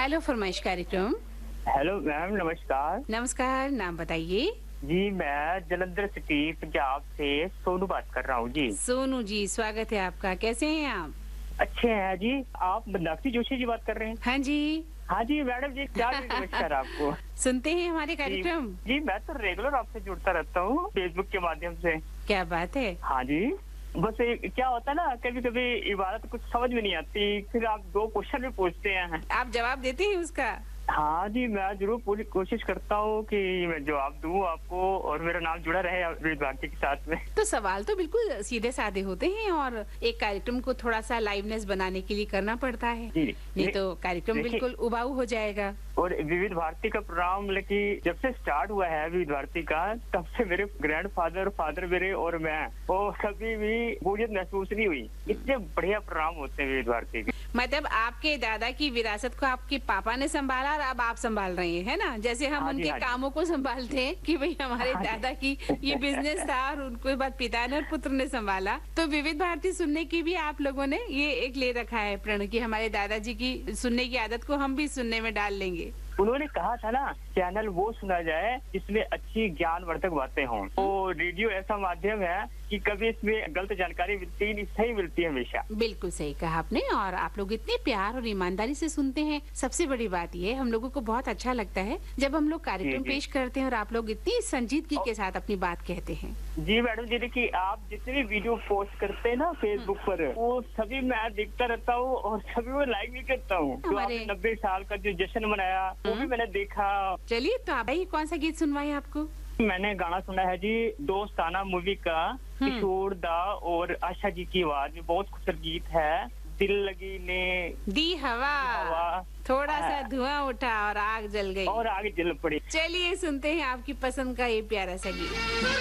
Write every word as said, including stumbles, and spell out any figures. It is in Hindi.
हेलो फरमाइश कार्यक्रम। हेलो मैम, नमस्कार। नमस्कार, नाम बताइए। जी, मैं जलंधर सिटी पंजाब से सोनू बात कर रहा हूँ जी। सोनू जी, स्वागत है आपका। कैसे हैं आप? अच्छे हैं जी। आप मनाक्षी जोशी जी बात कर रहे हैं? हाँ जी। हाँ जी मैडम जी, क्या जी नमस्कार आपको। सुनते हैं हमारे जी, कार्यक्रम? जी मैं तो रेगुलर आपसे जुड़ता रहता हूँ फेसबुक के माध्यम से। क्या बात है। हाँ जी, बस ये क्या होता है ना, कभी कभी इबारत कुछ समझ में नहीं आती, फिर आप दो क्वेश्चन भी पूछते हैं। आप जवाब देते हैं उसका? हाँ जी, मैं जरूर पूरी कोशिश करता हूँ कि मैं जवाब दूँ आपको और मेरा नाम जुड़ा रहे विविध भारती के साथ में। तो सवाल तो बिल्कुल सीधे साधे होते हैं और एक कार्यक्रम को थोड़ा सा लाइवनेस बनाने के लिए करना पड़ता है, जी, नहीं तो कार्यक्रम बिल्कुल उबाऊ हो जाएगा। और विविध भारती का प्रोग्राम मतलब कि जब से स्टार्ट हुआ है विविध भारती का, तब से मेरे ग्रैंडफादर, फादर मेरे और मैं, वो कभी भी बोरियत महसूस नहीं हुई। इतने बढ़िया प्रोग्राम होते हैं विविध भारती के। मतलब आपके दादा की विरासत को आपके पापा ने संभाला और अब आप संभाल रहे हैं, है ना? जैसे हम हाँ जी, उनके हाँ कामों को संभालते हैं कि भाई हमारे हाँ दादा की ये बिजनेस था और उनको बाद पिता ने और पुत्र ने संभाला। तो विविध भारती सुनने की भी आप लोगों ने ये एक ले रखा है प्रण कि हमारे दादाजी की सुनने की आदत को हम भी सुनने में डाल लेंगे। उन्होंने कहा था ना, चैनल वो सुना जाए जिसमें अच्छी ज्ञानवर्धक बातें हों। तो रेडियो ऐसा माध्यम है कि कभी इसमें गलत जानकारी मिलती नहीं, सही मिलती है हमेशा। बिल्कुल सही कहा आपने। और आप लोग इतने प्यार और ईमानदारी से सुनते हैं। सबसे बड़ी बात ये, हम लोगों को बहुत अच्छा लगता है जब हम लोग कार्यक्रम पेश करते हैं और आप लोग इतनी संजीदगी के साथ अपनी बात कहते हैं। जी मैडम जी, देखिए आप जितने भी वीडियो पोस्ट करते हैं ना फेसबुक पर, वो सभी मैं देखता रहता हूँ और सभी वो लाइक भी करता हूँ। जो आपने नब्बे साल का जो जश्न मनाया वो भी मैंने देखा। चलिए, तो आप ही कौन सा गीत सुनवाए आपको? मैंने गाना सुना है जी दोस्ताना मूवी का, किशोर दा और आशा जी की आवाज में, बहुत खूबसूरत गीत है। दिल लगी ने दी हवा, हवा, थोड़ा सा धुआं उठा और आग जल गई और आग जल पड़ी। चलिए सुनते हैं आपकी पसंद का ये प्यारा सा गीत।